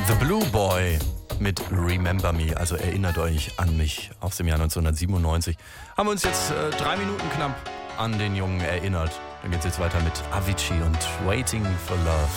The Blue Boy mit Remember Me, also erinnert euch an mich aus dem Jahr 1997. Haben wir uns jetzt 3 Minuten knapp an den Jungen erinnert. Dann geht's jetzt weiter mit Avicii und Waiting for Love.